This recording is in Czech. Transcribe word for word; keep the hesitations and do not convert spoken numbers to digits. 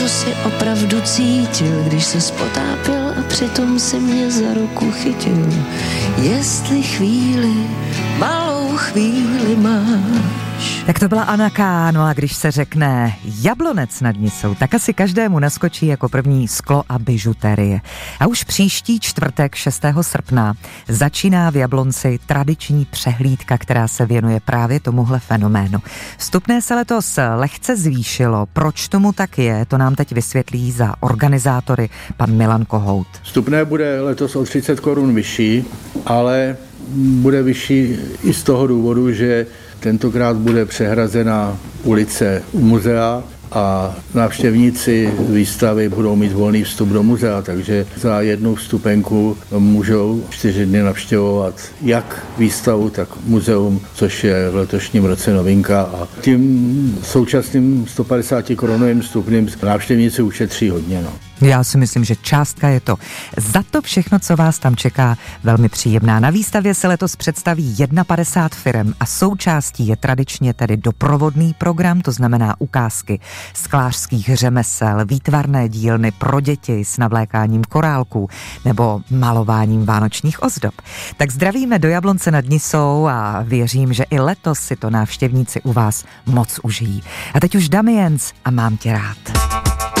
si opravdu cítil, když se spotápěl a přitom si mě za ruku chytil. Jestli chvíli, malou chvíli máš. Tak to byla Anna K. No a když se řekne Jablonec nad Nisou, tak asi každému naskočí jako první sklo a bižuterie. A už příští čtvrtek šestého srpna začíná v Jablonci tradiční přehlídka, která se věnuje právě tomuhle fenoménu. Vstupné se letos lehce zvýšilo. Proč tomu tak je, to nám teď vysvětlí za organizátory pan Milan Kohout. Vstupné bude letos o třicet korun vyšší, ale bude vyšší i z toho důvodu, že tentokrát bude přehrazená ulice u muzea a návštěvníci výstavy budou mít volný vstup do muzea, takže za jednu vstupenku můžou čtyři dny navštěvovat jak výstavu, tak muzeum, což je v letošním roce novinka. A tím současným sto padesáti korunovým vstupným návštěvníci ušetří hodně. No. Já si myslím, že částka je to. Za to všechno, co vás tam čeká, velmi příjemná. Na výstavě se letos představí padesát jedna firem a součástí je tradičně tedy doprovodný program, to znamená ukázky sklářských řemesel, výtvarné dílny pro děti s navlékáním korálků nebo malováním vánočních ozdob. Tak zdravíme do Jablonce nad Nisou a věřím, že i letos si to návštěvníci u vás moc užijí. A teď už Damiens a Mám tě rád.